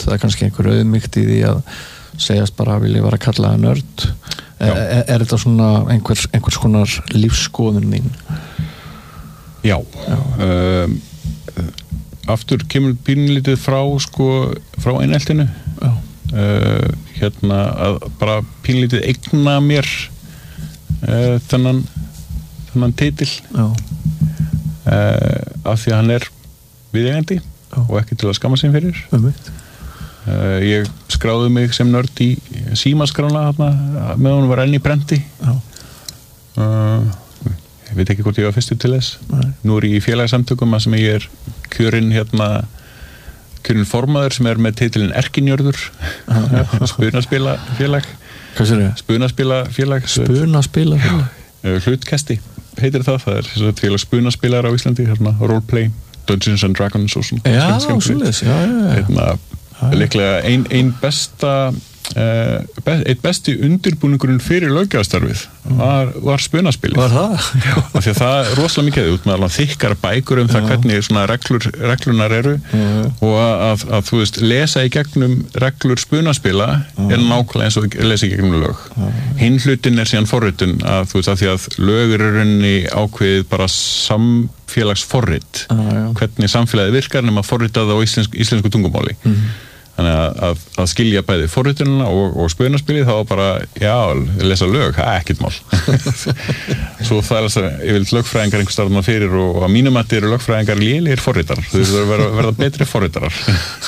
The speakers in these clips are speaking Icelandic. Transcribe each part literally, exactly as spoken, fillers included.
það er kannski einhver auðmýkt í því að segjast bara að vilja vera kallaða nörd er, er, er þetta svona einhvers, einhvers konar lífsskoðun þín? Já, Já. Um, aftur kemur pínlítið frá sko, frá eineltinu uh, hérna að bara pínlítið eigna mér uh, þennan þennan titil uh, af því að hann er viðeigandi og ekki til að skamma sig fyrir um Uh, ég skráði mig sem nörd í símaskrána þarna með hún var enn í brendi uh, ég veit ekki hvort ég var fyrstur til þess Nei. Nú er ég í félagsamtökum að sem ég er kjörinn hérna kjörinn formaður sem er með titilin Erkinjörður spunaspila félag spunaspila félag spunaspila félag hlutkesti heitir það, það er félag spunaspilar á Íslandi hérna, roleplay, Dungeons and Dragons og svona já, svoleiðis, já, já, já. Hérna, líklega ein, ein besta uh, be, eitt besti undirbúningurinn fyrir löggjafarstarfið var, var spunaspilið var það? af því að það er rosalega mikið út með alveg þykkar bækur um það hvernig svona reglur, reglunar eru Já. og að, að þú veist lesa í gegnum reglur spunaspila Já. Er nákvæmlega eins og lesa í gegnum lög Já. Hinn hlutin er síðan forritun að þú veist að því að lög eru rauninni ákveðið bara samfélagsforrit hvernig samfélagið virkar nema forritað á íslensk, íslensku tungumáli mm. Þannig að, að, að skilja bæði forritunina og, og spunaspilið þá bara, já, lesa lög, það er ekkert mál. Svo það er þess að ég vil lögfræðingar einhver starfna fyrir og að mínum að eru lögfræðingar lélegir forritar. Þau þurfa að verða, verða betri forritarar.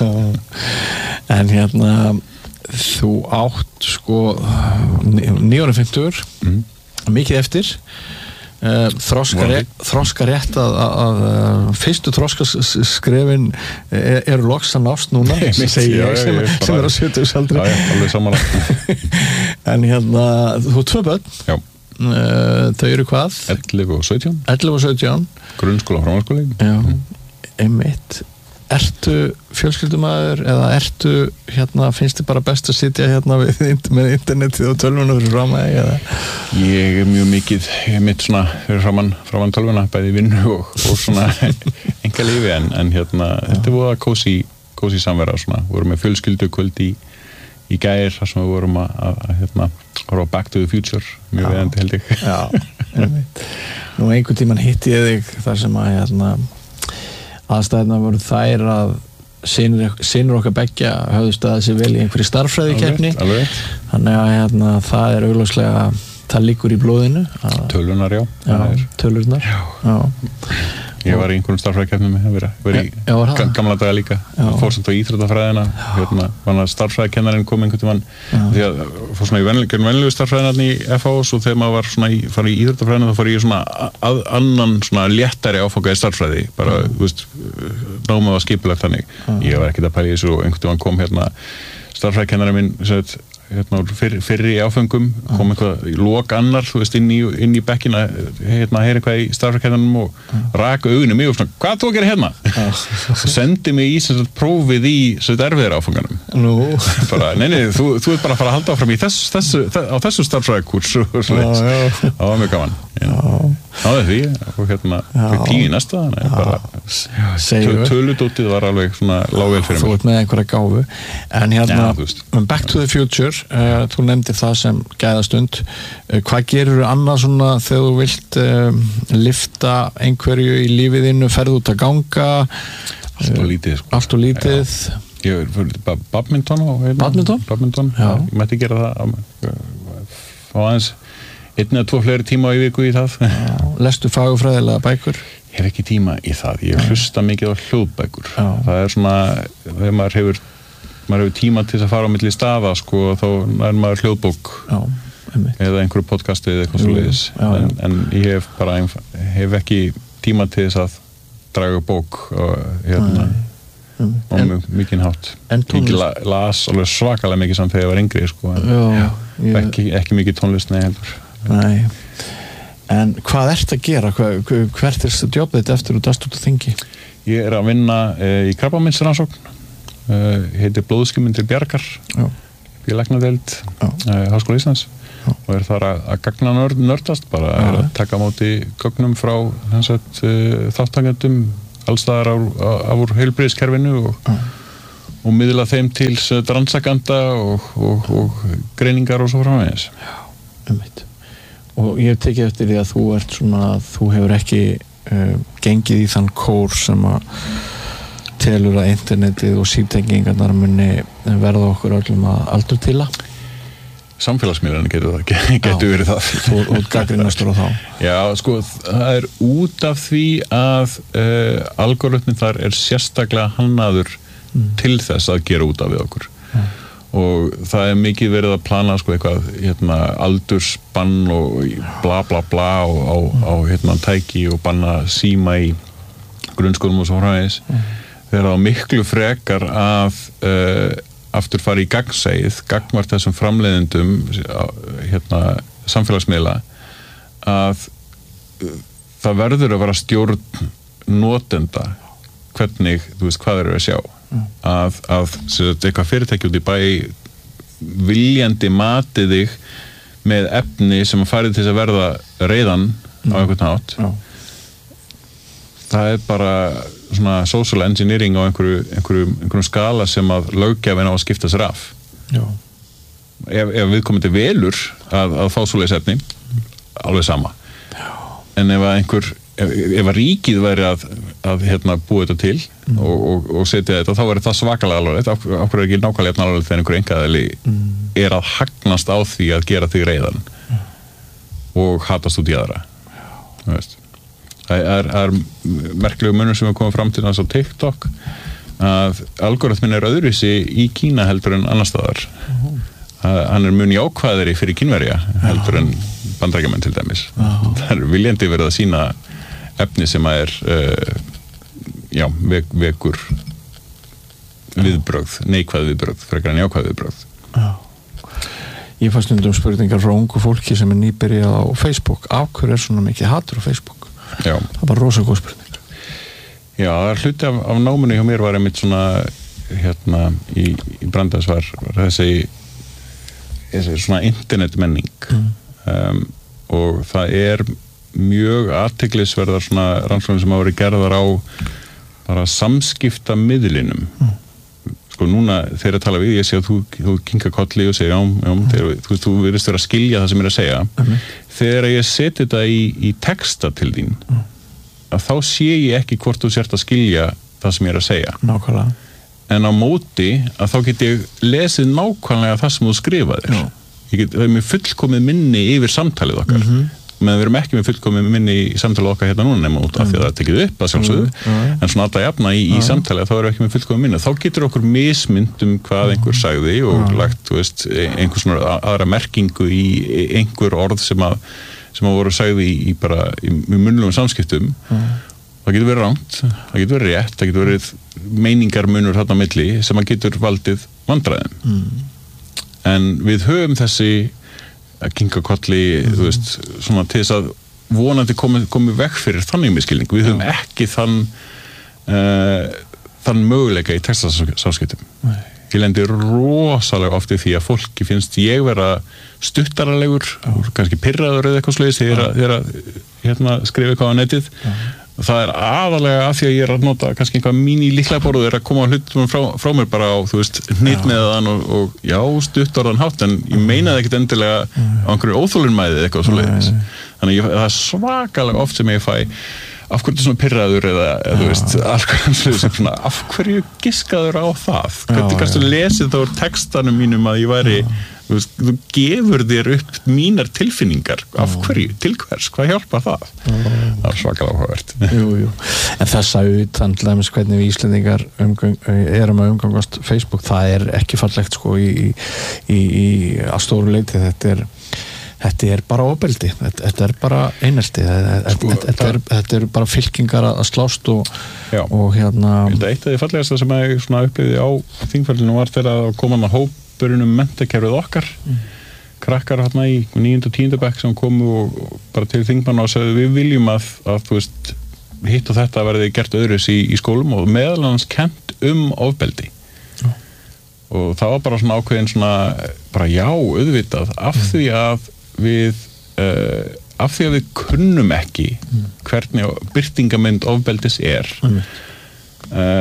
En hérna, þú átt sko nýjórinn fimmtugur, mm. mikið eftir. Uh, þroskarétt þroskarétt að, að, að fyrstu þroskaskrefin er, eru loks að nást núna segi ég sem, ég, sem er á sjötugsaldri alveg samanlagt en hérna, þú tvö börn uh, þau eru hvað? ellefu og sautján ellefu og sautján grunnskóla og framhaldsskóla mm. einmitt ertu fjölskyldumæður eða ertu hérna, finnst þið bara best að sitja hérna við, með internetið og tölvuna fyrir framæði eða? Ég er mjög mikið ég er mitt svona fyrir framann, framann tölvuna bæði vinnu og, og svona enga lífi en, en hérna Já. Þetta voru að kósi, kósi samverða svona, við vorum með fjölskyldu kvöld í, í gær þar sem við vorum að, að, að hérna horfa Back to the Future mjög veðandi held ég Já, nú einhvern tímann hitti ég þig þar sem að hérna aðstæðna voru þær að synir, synir okkar beggja höfðu staðið sér vel í einhverju starffræðikeppni þannig að hérna, það er augljóslega það liggur í blóðinu tölunar já, já tölurnar já. Já. Ég var í einhverjum starffræðikeppnum ég var í já, var gamla daga líka fór samt á íþróttafræðina hérna, var starffræðikennarinn kom einhvern tímann því að fór svona í venlegu, venlegu starffræðina í F H og þegar maður var svona í, fara í íþróttafræðina þá fór ég svona að, annan svona léttari áfangaði starffræði bara, þú veist, náma var skipulagt þannig já. Ég var ekkert að pæla í þessu og einhvern tímann kom hérna starffræðikennarinn minn sem hérna fyrr, fyrri áfengum kom eitthvað í lok annar þú veist inn í, inn í bekkina hérna heyri eitthvað í starffræðikennarnum og raka augunum mig og svona hvað þú að gera hérna og sendi mig í sem sagt prófið í sem sagt erfiðir áfanganum Nú bara nei nei þú, þú ert bara að fara að halda áfram í þess, þessu, á þessu starffræðikurs og svona það var mjög gaman náði því og hérna tíu í næsta töludótið var alveg svona lágvel fyrir þú ert með einhverja gáfu en hérna Já, Back to the Future uh, þú nefndir það sem gæðastund uh, hvað gerur annað svona þegar þú vilt um, lifta einhverju í lífiðinu, ferðu út að ganga allt og lítið sko. allt og lítið Já. Ég er fyrir badminton badminton? badminton ég mætti gera það á aðeins einn eða tvo fleiri tíma í viku í það Já. Lestu fagurfræðilega bækur? Ég hef ekki tíma í það, ég hlusta mikið á hljóðbækur Já. Það er svona þegar maður hefur maður hefur tíma til að fara á milli staða sko, þá er maður hljóðbók Já, eða einhverju podcasti eða eitthvað svoleiðis en, en ég hef bara hef ekki tíma til þess að draga bók og hérna og mjög mikið hátt ég la, las alveg svakalega mikið samt þegar ég var yngri sko, en Já, ég... ekki, ekki mikið tónlist nei heldur Nei. En hvað ert að gera? Hver, hvert er þetta jobbið þetta eftir og dast út á þingi? Ég er að vinna e, í krabbameinsrannsókn e, heitir Blóðskiminn til Bjargar í læknadeild e, Háskóla Íslands Já. Og er þar að, að gagna nörd, nördast bara Já. Er að taka á móti gögnum frá sagt, e, þáttakendum allstaðar á, á, á heilbrigðiskerfinu og, og miðla þeim til rannsakanda og, og, og greiningar og svo framvegis. Já, einmitt. Og ég hef tekið eftir því að þú ert svona, þú hefur ekki uh, gengið í þann kór sem að telur að internetið og símtengingarnar muni verða okkur öllum að aldurtila. Samfélagsmiðlarnir getur það, getur verið það. Þú ert gagnrýnastur á þá. Já, sko, það er út af því að uh, algoritminn þar er sérstaklega hannaður mm. til þess að gera út af við okkur. Mm. Og það er mikið verið að plana sko eitthvað, hérna, aldursbann og bla bla bla og, á, mm. á hérna, tæki og banna síma í grunnskólum og svo framvegis. Mm. Þegar það miklu frekar að uh, aftur fara í gagnsæið, gagnvart þessum framleiðendum hérna, samfélagsmiðla að það verður að vera stjórn notenda hvernig, þú veist, hvað þeir eru að sjá mm. að, að eitthvað fyrirtæki út í bæ viljandi mati þig með efni sem að farið til þess að verða reiðan mm. á einhvern hátt mm. það er bara svona social engineering á einhverju, einhverju, einhverju skala sem að löggjafinn á að skipta sér af. Já. Ef, ef við komum til velur að, að fá svoleiðis efni, alveg sama. Já. En ef að einhver, ef, ef að ríkið væri að, að hérna, búa þetta til mm. og, og, og setja þetta, þá væri það svakalega alvarlegt. Af hverju er ekki nákvæmlega alvarlegt þegar einhver engaðili mm. er að hagnast á því að gera þig reiðan mm. og hatast út í aðra. Þú veist. Það er, er merkilegu munur sem við komum fram til þess á TikTok að algoritminn er öðruvísi í Kína heldur en annar staðar. Uh-huh. Hann er mun jákvæðari fyrir Kínverja heldur en Bandaríkjamenn til dæmis. Uh-huh. Það er viljandi verið að sýna efni sem að er uh, já, vek, vekur viðbrögð, neikvæð viðbrögð, frekar en jákvæð viðbrögð. Uh-huh. Ég fæ stundum spurningar frá ungu fólki sem er nýbyrjað á Facebook. Af hverju er svona mikið hatur á Facebook? Já. Það var rosa góð spurning. Já, það er hluti af, af náminu hjá mér var einmitt svona hérna í, í Brandeis var, var þessi, þessi svona internetmenning mm. um, og það er mjög athyglisverðar svona rannsóknir sem hafa verið gerðar á bara samskipta miðlinum. Mm. Sko núna þegar ég tala við, ég sé að þú, þú kinka kolli og segja já, já, mm. þegar, þú, þú virðist vera að skilja það sem ég er að segja. Mm. Þegar ég seti þetta í, í texta til þín, mm. að þá sé ég ekki hvort þú sért að skilja það sem ég er að segja. Nákvæmlega. En á móti að þá get ég lesið nákvæmlega það sem þú skrifaðir. Ég get, það er mér fullkomið minni yfir samtalið okkar. Mm-hmm. Men við erum ekki með fullkomið minni í samtalið okkar hérna núna nema út af því að það er tekið upp að sjálfsögðu, mm. en svona alltaf jafna í, í samtalið þá erum við ekki með fullkomið minni. Þá getur okkur mismynd um hvað einhver sagði og mm. lagt, þú veist, einhver svona aðra merkingu í einhver orð sem að, sem að voru sagði í, í bara í, í munnlegum samskiptum. Mm. Það getur verið rangt, það getur verið rétt, það getur verið meiningarmunur þarna á milli sem að getur valdið vandræðum. Mm. En við höfum þessi að kinka kolli, mm. þú veist, svona til þess að vonandi komi, komi vekk fyrir þannig miskilning. Við höfum ekki þann uh, þann möguleika í textasamskiptum. Ég lendi rosalega oft í því að fólki finnst ég vera stuttaralegur, og kannski pirraður eða eitthvað slegis þegar að, að hérna, skrifa eitthvað á netið. Já. Það er aðalega af því að ég er að nota kannski einhvað mín í líklaborðu er að koma hlutum frá, frá mér bara á, þú veist, hnýtt með þann og, og já, stuttorðan hátt, en ég meinaði ekkert endilega á einhverju óþolunmæði eitthvað svo leiðis. Þannig ég, það er svakalega oft sem ég fæ af hverju svona pirraður eða, eða þú veist, alls sem svona, af hverju giskaður á það? Hvernig kannstu lesið þá úr textanum mínum að ég væri, þú veist, þú gefur þér upp mínar tilfinningar, af hverju, til hvers, hvað hjálpar það? Það er svakalega áhugavert. Jú, jú. En þessa utan til dæmis hvernig við Íslendingar umgang, erum að umgangast Facebook, það er ekki fallegt sko í, í, í að stóru leyti, þetta er Þetta er bara ofbeldi, þetta, þetta er bara einelti, þetta, sko, þetta, er, þetta er bara fylkingar að slást og, og hérna... Þetta eitt af því fallegasta sem ég svona upplýði á þingfællinu var þegar að koma með hópurinn um menntakerfið okkar, mm. krakkar hérna í níunda og tíunda bekk sem komu og, og bara til þingmanna og sagði við viljum að, að þú veist, hitt og þetta verði gert öðruðs í, í skólum og meðal annars kennt um ofbeldi. Mm. Og það var bara svona ákveðin svona, bara já, auðvitað, af mm. því að við uh, af því að við kunnum ekki mm. hvernig byrtingamynd ofbeldis er mm. uh,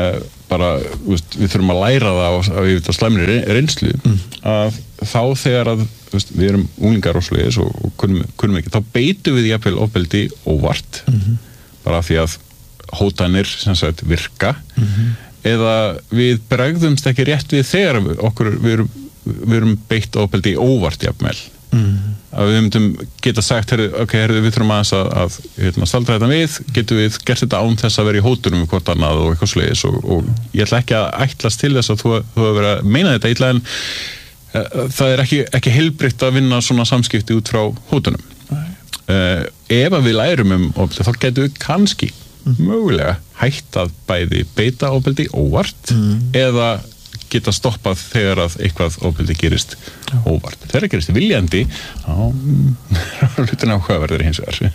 bara, veist, við þurfum að læra það á, á yfir slæmri reynslu mm. að þá þegar að veist, við erum unglingar og svoleiðis og, og kunnum, kunnum ekki, þá beitum við jafnvel ofbeldi óvart mm-hmm. bara því að hótanir sem sagt virka mm-hmm. eða við bregðumst ekki rétt við þegar við, okkur, við, erum, við erum beitt ofbeldi óvart jafnvel mm. að við myndum geta sagt herri, ok, herri, við þurfum aðeins að, að hérna, staldra þetta við, getum við gert þetta án þess að vera í hótunum við hvort annað og eitthvað slegis og, og ég ætla ekki að ætlast til þess að þú, þú hefur verið að meina þetta illa en uh, það er ekki, ekki heilbrigt að vinna svona samskipti út frá hótunum uh, ef að við lærum um ofbeldi þá getum við kannski mm. mögulega hætt að bæði beita ofbeldi óvart mm. eða geta stoppað þegar að eitthvað ofbeldi gerist já. Óvart. Þegar það gerist viljandi þá hlutin áhugaverðir hins vegar.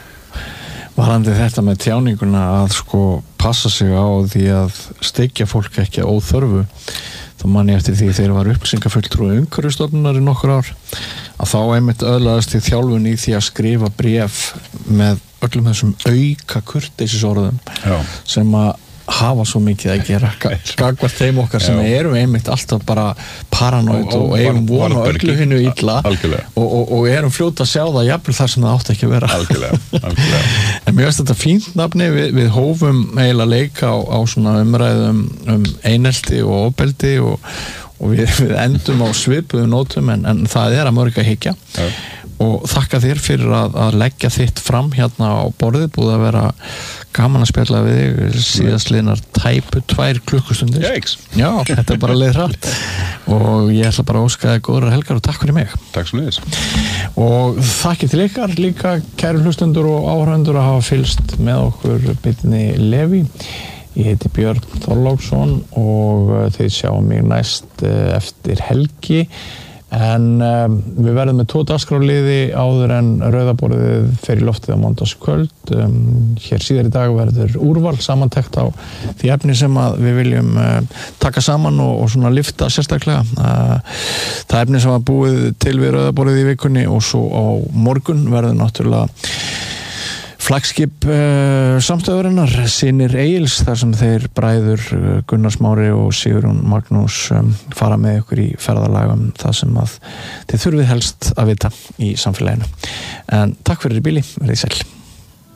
Varandi þetta með tjáninguna að sko passa sig á því að steikja fólk ekki að óþörfu þá man ég eftir því þegar var upplýsingafulltrúi Umhverfisstofnunar í nokkur ár að þá einmitt öðlaðast í þjálfun í því að skrifa bréf með öllum þessum auka kurteisorðum sem að hafa svo mikið að gera gagvart þeim okkar sem erum einmitt alltaf bara paranoid og, og eigum vona öllu hinnu illa og, og, og erum fljóta að sjá það jafnvel þar sem það átti ekki að vera algjörlega, algjörlega. En mér veist þetta fínt nafni við, við hófum eiginlega leika á, á svona umræðum um einelti og ofbeldi og, og við, við endum á svipuðum nótum en, en það er að mörg að hyggja ja. Og þakka þér fyrir að, að leggja þitt fram hérna á borðið, búið að vera gaman að spjalla við þig síðast liðnar tæpu tvær klukkustundir. Jæks. Já, þetta er bara leið hratt og ég ætla bara að óska þig góðrar helgar og takk fyrir mig. Takk svo leiðis. Og þakki til ykkar líka kæru hlustundur og áhörfundur að hafa fylgst með okkur Birni Leví. Ég heiti Björn Þorláksson og þið sjáum mig næst eftir helgi. En um, við verðum með tvo dagskrárliði áður en rauðaborðið fer í loftið á mánudagskvöld. Um, hér síðar í dag verður úrval samantekt á því efni sem að við viljum uh, taka saman og, og svona lyfta sérstaklega. Uh, það efni sem var búið til við rauðaborðið í vikunni og svo á morgun verður náttúrulega flaggskip uh, samstöðurinnar Synir Egils þar sem þeir bræður uh, Gunnar Smári og Sigurjón Magnús um, fara með ykkur í ferðalagum það sem að þið þurfið helst að vita í samfélaginu. En takk fyrir í bíli, verið sæl.